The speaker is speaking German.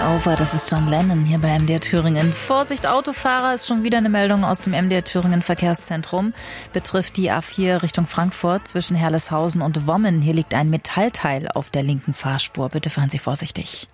Over, das ist John Lennon hier bei MDR Thüringen. Vorsicht Autofahrer, ist schon wieder eine Meldung aus dem MDR Thüringen Verkehrszentrum. Betrifft die A4 Richtung Frankfurt zwischen Herleshausen und Wommen. Hier liegt ein Metallteil auf der linken Fahrspur. Bitte fahren Sie vorsichtig.